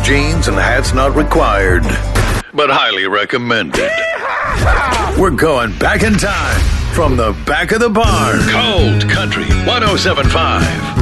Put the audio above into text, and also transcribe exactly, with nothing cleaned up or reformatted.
jeans, and hats not required, but highly recommended. We're going back in time from the back of the barn. Cold Country one oh seven point five.